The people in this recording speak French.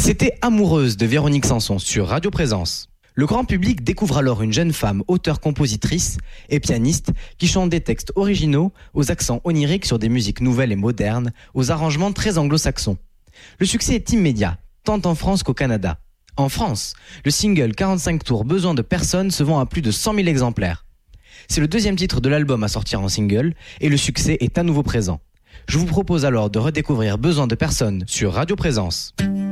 C'était Amoureuse de Véronique Sanson sur Radio Présence. Le grand public découvre alors une jeune femme auteure-compositrice et pianiste qui chante des textes originaux aux accents oniriques sur des musiques nouvelles et modernes, aux arrangements très anglo-saxons. Le succès est immédiat, tant en France qu'au Canada. En France, le single 45 tours Besoin de personne se vend à plus de 100 000 exemplaires. C'est le deuxième titre de l'album à sortir en single et le succès est à nouveau présent. Je vous propose alors de redécouvrir Besoin de personne sur Radio Présence.